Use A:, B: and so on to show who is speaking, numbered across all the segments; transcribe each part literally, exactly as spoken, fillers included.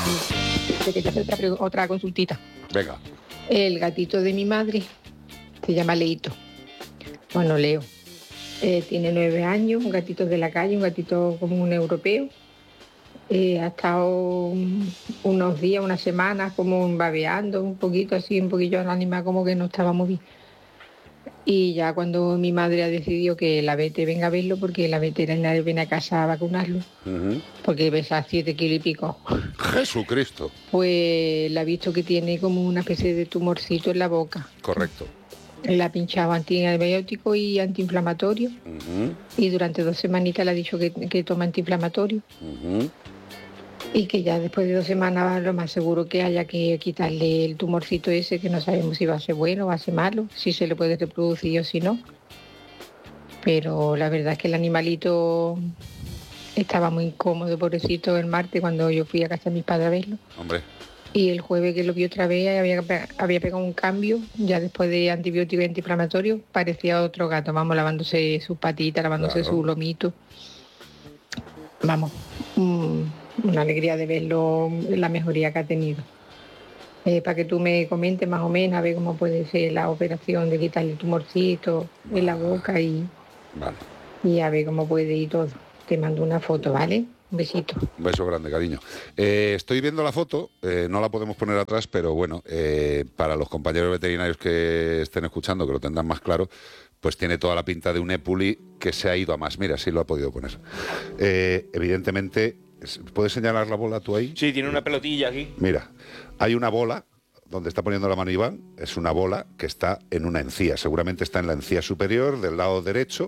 A: Te quería hacer otra, pregu- otra consultita.
B: Venga.
A: El gatito de mi madre se llama Leito. Bueno, Leo. Eh, tiene nueve años, un gatito de la calle, un gatito como un europeo. Eh, ha estado un- unos días, unas semanas como babeando un poquito así, un poquillo el animal como que no estaba muy bien. Y ya cuando mi madre ha decidido que la vete venga a verlo porque la veterinaria viene a casa a vacunarlo,
B: Uh-huh.
A: porque pesa siete kilos y pico,
B: Jesucristo.
A: pues la ha visto que tiene como una especie de tumorcito en la boca.
B: Correcto.
A: Le ha pinchado antibiótico y antiinflamatorio
B: Uh-huh.
A: y durante dos semanitas le ha dicho que, que toma antiinflamatorio
B: Uh-huh.
A: y que ya después de dos semanas lo más seguro que haya que quitarle el tumorcito ese, que no sabemos si va a ser bueno o va a ser malo, si se le puede reproducir o si no. Pero la verdad es que el animalito estaba muy incómodo, pobrecito, el martes cuando yo fui a casa de mis padres a verlo.
B: Hombre.
A: Y el jueves que lo vi otra vez había, pe- había pegado un cambio, ya después de antibiótico y antiinflamatorio, parecía otro gato, vamos, lavándose sus patitas, lavándose
B: Claro.
A: su lomito. Vamos, mm, una alegría de verlo, la mejoría que ha tenido. Eh, para que tú me comentes más o menos a ver cómo puede ser la operación de quitarle el tumorcito en la boca y,
B: Vale.
A: y a ver cómo puede ir todo. Te mando una foto, ¿vale? Un besito.
B: Un beso grande, cariño. Eh, estoy viendo la foto, eh, no la podemos poner atrás, pero bueno, eh, para los compañeros veterinarios que estén escuchando, que lo tendrán más claro, pues tiene toda la pinta de un épuli que se ha ido a más. Mira, sí lo ha podido poner. Eh, evidentemente, es- ¿puedes señalar la bola tú ahí?
C: Sí, tiene una pelotilla aquí.
B: Mira, hay una bola, donde está poniendo la mano Iván, es una bola que está en una encía, seguramente está en la encía superior del lado derecho,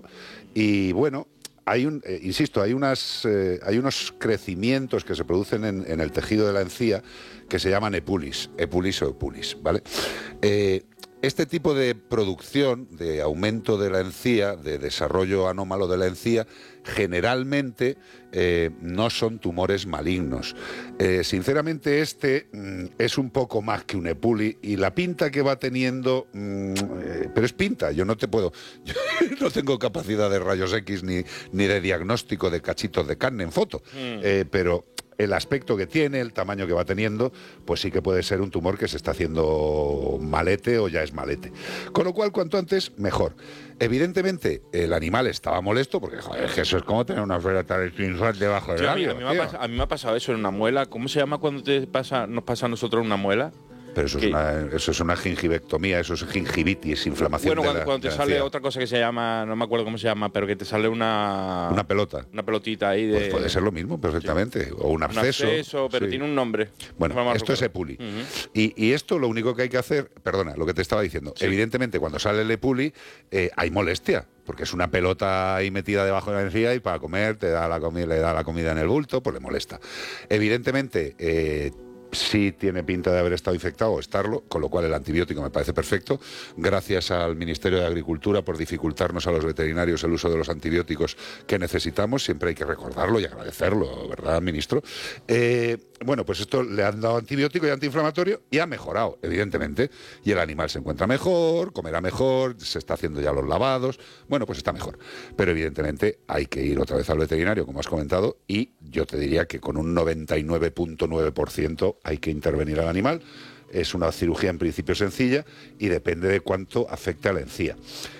B: y bueno, hay un, eh, insisto, hay, unas, eh, hay unos crecimientos que se producen en, en el tejido de la encía que se llaman epulis, epulis o epulis, ¿vale? Eh, Este tipo de producción, de aumento de la encía, de desarrollo anómalo de la encía, generalmente eh, no son tumores malignos. Eh, sinceramente, este mm, es un poco más que un epuli y la pinta que va teniendo, mm, eh, pero es pinta, yo no te puedo, yo no tengo capacidad de rayos X ni, ni de diagnóstico de cachitos de carne en foto,
C: Mm.
B: eh, pero el aspecto que tiene, el tamaño que va teniendo, pues sí que puede ser un tumor que se está haciendo malete o ya es malete. Con lo cual, cuanto antes, mejor. Evidentemente, el animal estaba molesto, porque, joder, es que eso es como tener una flora tal debajo del
C: Tío, a, mí,
B: labio,
C: a, mí me ha
B: tío.
C: pas- a mí me ha pasado eso en una muela. ¿Cómo se llama cuando te pasa, nos pasa a nosotros una muela?
B: Pero eso es,
C: ¿Qué?
B: una, eso es una gingivectomía, eso es gingivitis, inflamación
C: Bueno,
B: de
C: cuando,
B: la,
C: cuando
B: de
C: te
B: la
C: sale
B: encía.
C: otra cosa que se llama, no me acuerdo cómo se llama, pero que te sale una
B: Una pelota.
C: una pelotita ahí de
B: Pues puede ser lo mismo, perfectamente. O un
C: un
B: absceso.
C: absceso, pero
B: sí.
C: tiene un nombre.
B: Bueno,
C: No me
B: esto es
C: recuerdo.
B: epuli.
C: Ujú.
B: y, y esto lo único que hay que hacer, perdona, lo que te estaba diciendo,
C: Sí.
B: evidentemente cuando sale el epuli eh, hay molestia, porque es una pelota ahí metida debajo de la encía y para comer te da la comida, le da la comida en el bulto, pues le molesta. Evidentemente, eh, sí tiene pinta de haber estado infectado o estarlo, con lo cual el antibiótico me parece perfecto. Gracias al Ministerio de Agricultura por dificultarnos a los veterinarios el uso de los antibióticos que necesitamos. Siempre hay que recordarlo y agradecerlo, ¿verdad, ministro? Eh, bueno, pues esto le han dado antibiótico y antiinflamatorio y ha mejorado, evidentemente. Y el animal se encuentra mejor, comerá mejor, se está haciendo ya los lavados. Bueno, pues está mejor. Pero evidentemente hay que ir otra vez al veterinario, como has comentado, y yo te diría que con un noventa y nueve punto nueve por ciento hay que intervenir al animal. Es una cirugía en principio sencilla y depende de cuánto afecte a la encía.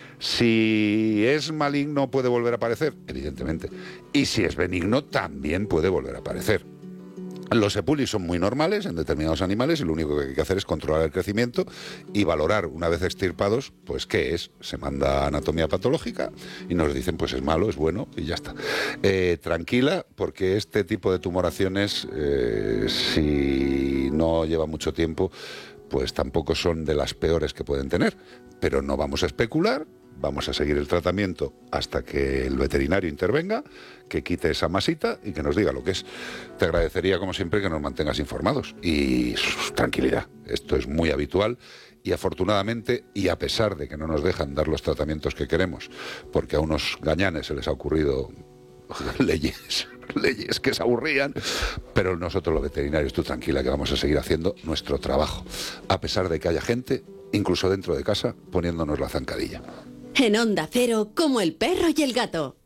B: Si es maligno puede volver a aparecer, evidentemente. Y si es benigno también puede volver a aparecer. Los epulis son muy normales en determinados animales y lo único que hay que hacer es controlar el crecimiento y valorar, una vez extirpados, pues qué es. Se manda a anatomía patológica y nos dicen pues es malo, es bueno y ya está. Eh, tranquila, porque este tipo de tumoraciones, eh, si no lleva mucho tiempo, pues tampoco son de las peores que pueden tener. Pero no vamos a especular. Vamos a seguir el tratamiento hasta que el veterinario intervenga, que quite esa masita y que nos diga lo que es. Te agradecería, como siempre, que nos mantengas informados. Y uf, tranquilidad, esto es muy habitual y afortunadamente, y a pesar de que no nos dejan dar los tratamientos que queremos, porque a unos gañanes se les ha ocurrido leyes, leyes que se aburrían, pero nosotros los veterinarios, tú tranquila, que vamos a seguir haciendo nuestro trabajo, a pesar de que haya gente, incluso dentro de casa, poniéndonos la zancadilla.
D: En Onda Cero, como el perro y el gato.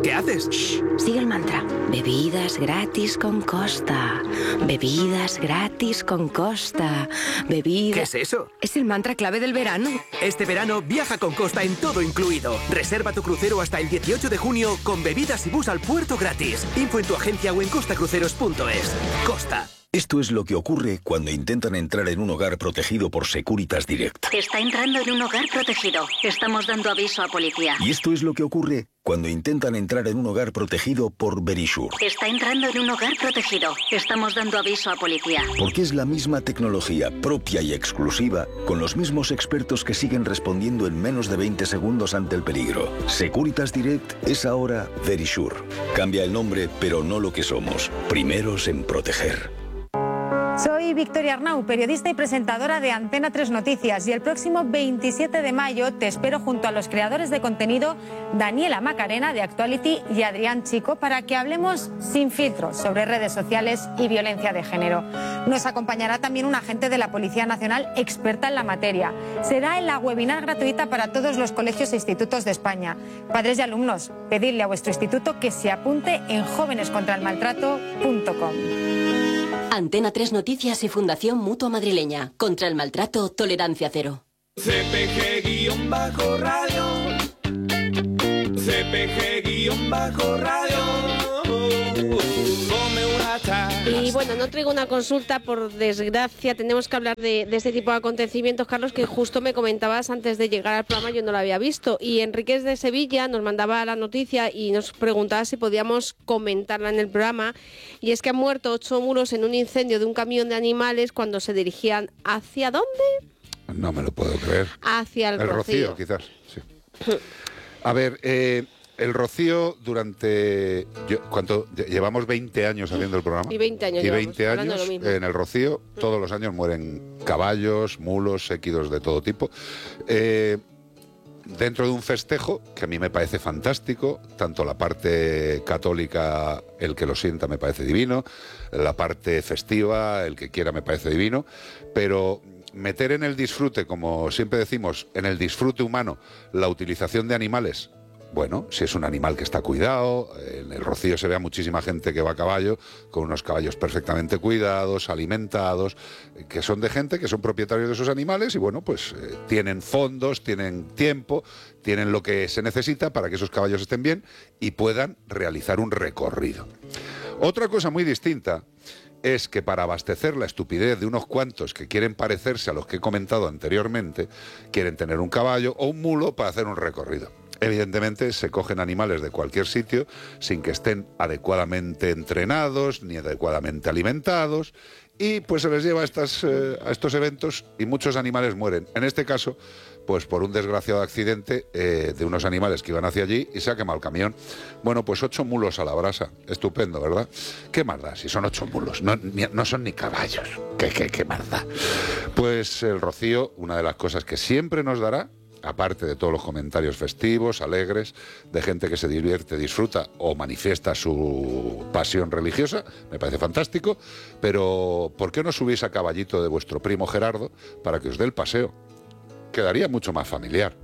D: ¿Qué haces?
E: Shh, sigue el mantra. Bebidas gratis con Costa. Bebidas gratis con Costa. Bebidas...
D: ¿Qué es eso?
E: Es el mantra clave del verano.
D: Este verano viaja con Costa en todo incluido. Reserva tu crucero hasta el dieciocho de junio con bebidas y bus al puerto gratis. Info en tu agencia o en costacruceros punto es. Costa.
F: Esto es lo que ocurre cuando intentan entrar en un hogar protegido por Securitas Direct.
G: Está entrando en un hogar protegido. Estamos dando aviso a policía.
F: Y esto es lo que ocurre cuando intentan entrar en un hogar protegido por Verisure.
G: Está entrando en un hogar protegido. Estamos dando aviso a policía.
F: Porque es la misma tecnología propia y exclusiva, con los mismos expertos que siguen respondiendo en menos de veinte segundos ante el peligro. Securitas Direct es ahora Verisure. Cambia el nombre, pero no lo que somos. Primeros en proteger.
H: Soy Victoria Arnau, periodista y presentadora de Antena tres Noticias, y el próximo veintisiete de mayo te espero junto a los creadores de contenido Daniela Macarena de Actuality y Adrián Chico para que hablemos sin filtros sobre redes sociales y violencia de género. Nos acompañará también un agente de la Policía Nacional experta en la materia. Será en la webinar gratuita para todos los colegios e institutos de España. Padres y alumnos, pedidle a vuestro instituto que se apunte en jóvenes contra el maltrato punto com.
I: Antena tres Noticias y Fundación Mutua Madrileña. Contra el maltrato, tolerancia cero.
J: C P G-radio. C P G-radio.
K: Y bueno, no traigo una consulta, por desgracia. Tenemos que hablar de, de este tipo de acontecimientos, Carlos, que justo me comentabas antes de llegar al programa, yo no lo había visto. Y Enrique de Sevilla nos mandaba la noticia y nos preguntaba si podíamos comentarla en el programa. Y es que han muerto ocho mulos en un incendio de un camión de animales cuando se dirigían ¿hacia dónde?
B: No me lo puedo creer.
K: Hacia el,
B: el Rocío. Rocío, quizás, sí. A ver, eh... el Rocío, durante... Yo, ¿cuánto? Llevamos veinte años haciendo el programa.
K: Y veinte años.
B: Y veinte
K: llevamos,
B: años en el Rocío. Todos los años mueren caballos, mulos, séquidos de todo tipo. Eh, dentro de un festejo, que a mí me parece fantástico, tanto la parte católica, el que lo sienta me parece divino, la parte festiva, el que quiera me parece divino, pero... meter en el disfrute, como siempre decimos, en el disfrute humano, la utilización de animales. Bueno, si es un animal que está cuidado, en el Rocío se ve a muchísima gente que va a caballo, con unos caballos perfectamente cuidados, alimentados, que son de gente que son propietarios de esos animales y bueno, pues eh, tienen fondos, tienen tiempo, tienen lo que se necesita para que esos caballos estén bien y puedan realizar un recorrido. Otra cosa muy distinta es que para abastecer la estupidez de unos cuantos que quieren parecerse a los que he comentado anteriormente, quieren tener un caballo o un mulo para hacer un recorrido. Evidentemente se cogen animales de cualquier sitio sin que estén adecuadamente entrenados ni adecuadamente alimentados y pues se les lleva a, estas, eh, a estos eventos y muchos animales mueren. En este caso, pues por un desgraciado accidente eh, de unos animales que iban hacia allí y se ha quemado el camión. Bueno, pues ocho mulos a la brasa. Estupendo, ¿verdad? ¿Qué más da si son ocho mulos? No, ni, no son ni caballos. ¿Qué, qué, qué más da? Pues el Rocío, una de las cosas que siempre nos dará, aparte de todos los comentarios festivos, alegres, de gente que se divierte, disfruta o manifiesta su pasión religiosa, me parece fantástico, pero ¿por qué no subís a caballito de vuestro primo Gerardo para que os dé el paseo? Quedaría mucho más familiar.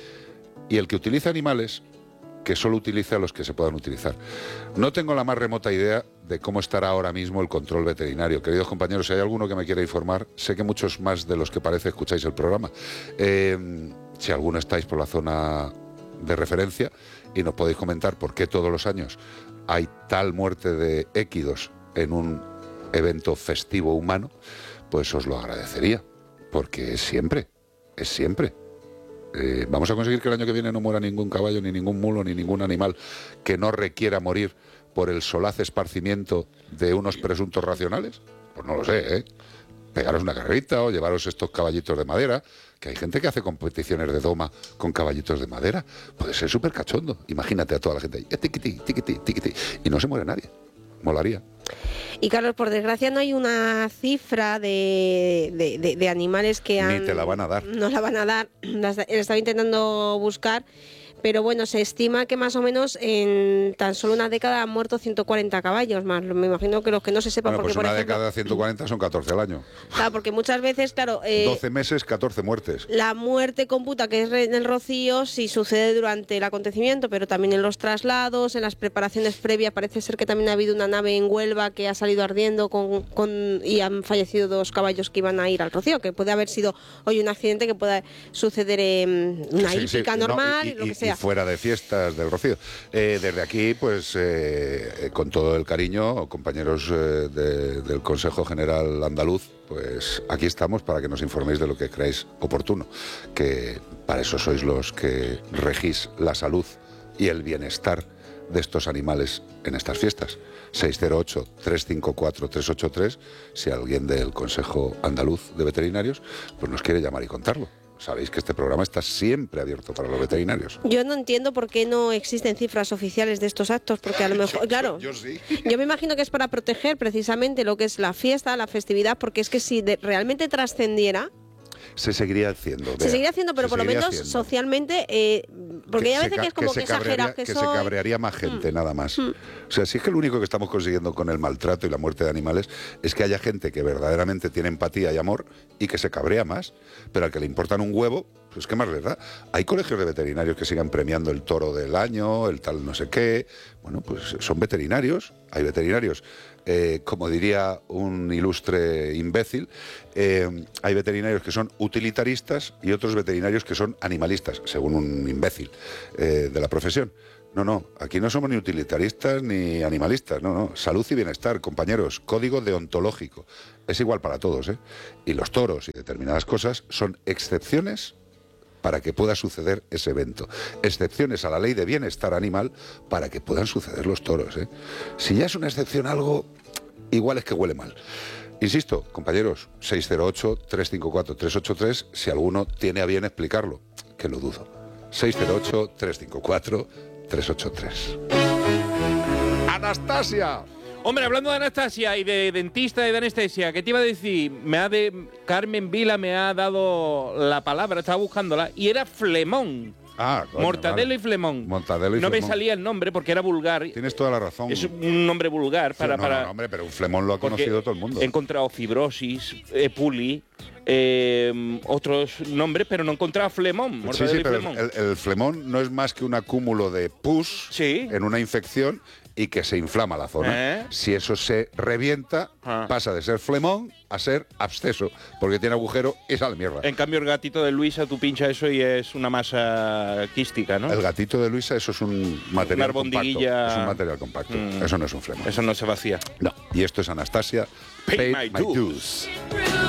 B: Y el que utilice animales, que solo utilice a los que se puedan utilizar. No tengo la más remota idea de cómo estará ahora mismo el control veterinario. Queridos compañeros, si hay alguno que me quiera informar, sé que muchos más de los que parece escucháis el programa. Eh, si alguno estáis por la zona de referencia y nos podéis comentar por qué todos los años hay tal muerte de équidos en un evento festivo humano, pues os lo agradecería, porque es siempre, es siempre. Eh, vamos a conseguir que el año que viene no muera ningún caballo, ni ningún mulo, ni ningún animal que no requiera morir por el solaz esparcimiento de unos presuntos racionales. Pues no lo sé, ¿eh? Pegaros una carrerita o llevaros estos caballitos de madera, que hay gente que hace competiciones de doma con caballitos de madera. Puede ser súper cachondo. Imagínate a toda la gente ahí, tiquití, tiquití, tiquití, y no se muere nadie. Molaría.
K: Y Carlos, por desgracia no hay una cifra de, de, de, de animales que han...
B: Ni te la van a dar.
K: No la van a dar, la estaba intentando buscar, pero bueno, se estima que más o menos en tan solo una década han muerto ciento cuarenta caballos más. Me imagino que los que no se sepan,
B: Bueno,
K: porque
B: pues una
K: por ejemplo,
B: década ciento cuarenta son catorce al año.
K: Claro, porque muchas veces, claro, eh,
B: doce meses, catorce muertes.
K: la muerte computa que es en el rocío si sucede durante el acontecimiento, pero también en los traslados, en las preparaciones previas. Parece ser que también ha habido una nave en Huelva que ha salido ardiendo con, con y han fallecido dos caballos que iban a ir al rocío, que puede haber sido hoy un accidente que pueda suceder en una
B: Sí,
K: hípica
B: sí, no,
K: normal,
B: y,
K: lo que
B: y-
K: sea.
B: y fuera de fiestas del Rocío. Eh, desde aquí, pues, eh, con todo el cariño, compañeros eh, de- del Consejo General Andaluz, pues aquí estamos para que nos informéis de lo que creáis oportuno, que para eso sois los que regís la salud y el bienestar de estos animales en estas fiestas. seis cero ocho, tres cinco cuatro, tres ocho tres, si alguien del Consejo Andaluz de Veterinarios pues nos quiere llamar y contarlo. Sabéis que este programa está siempre abierto para los veterinarios.
K: Yo no entiendo por qué no existen cifras oficiales de estos actos, porque a lo mejor, claro,
B: Yo sí.
K: yo me imagino que es para proteger precisamente lo que es la fiesta, la festividad, porque es que si de- realmente trascendiera,
B: Se seguiría haciendo.
K: se
B: Bea,
K: seguiría haciendo, pero
B: se
K: por lo
B: seguiría
K: menos
B: haciendo.
K: socialmente, eh, porque hay a
B: se
K: veces
B: ca-
K: que es como que,
B: se cabrearía,
K: exagerados que,
B: que
K: soy.
B: se cabrearía más gente,
K: Mm.
B: nada más.
K: Mm.
B: O sea, si es que lo único que estamos consiguiendo con el maltrato y la muerte de animales es que haya gente que verdaderamente tiene empatía y amor y que se cabrea más, pero al que le importan un huevo, pues qué más les da. Hay colegios de veterinarios que sigan premiando el toro del año, el tal no sé qué. Bueno, pues son veterinarios, hay veterinarios. Eh, como diría un ilustre imbécil, eh, hay veterinarios que son utilitaristas y otros veterinarios que son animalistas, según un imbécil eh, de la profesión. No, no, aquí no somos ni utilitaristas ni animalistas, no, no. Salud y bienestar, compañeros, código deontológico. Es igual para todos, ¿eh? Y los toros y determinadas cosas son excepciones para que pueda suceder ese evento. Excepciones a la ley de bienestar animal para que puedan suceder los toros, ¿eh? Si ya es una excepción algo, igual es que huele mal. Insisto, compañeros, seis cero ocho, tres cinco cuatro, tres ocho tres, si alguno tiene a bien explicarlo, que lo dudo. seis cero ocho, tres cinco cuatro, tres ocho tres. ¡Anastasia!
C: Hombre, hablando de Anastasia y de dentista y de anestesia, ¿qué te iba a decir? Me ha de Carmen Vila me ha dado la palabra, estaba buscándola, y era Flemón.
B: Ah, coño,
C: Mortadelo
B: vale.
C: y Flemón.
B: Mortadelo y
C: no
B: Flemón.
C: me salía el nombre porque era vulgar.
B: Tienes toda la razón.
C: Es un nombre vulgar para...
B: no,
C: para
B: no, hombre, pero un Flemón lo ha
C: porque
B: conocido todo el mundo.
C: He encontrado fibrosis, eh, puli, eh, otros nombres, pero no he encontrado Flemón.
B: Sí,
C: Mortadelo
B: sí,
C: y
B: pero
C: Flemón.
B: el, el flemón no es más que un acúmulo de pus en una infección y que se inflama la zona.
C: ¿Eh?
B: Si eso se revienta,
C: Ah.
B: pasa de ser flemón a ser absceso, porque tiene agujero y sale mierda.
C: En cambio, el gatito de Luisa, tú pincha eso y es una masa quística, ¿no?
B: El gatito de Luisa, eso es un material
C: Una
B: compacto.
C: albondiguilla.
B: Es un material compacto.
C: Mm.
B: Eso no es un flemón.
C: Eso no se vacía.
B: No. Y esto es Anastasia.
C: Pay
B: Pay
C: my
B: my
C: dues.
B: dues.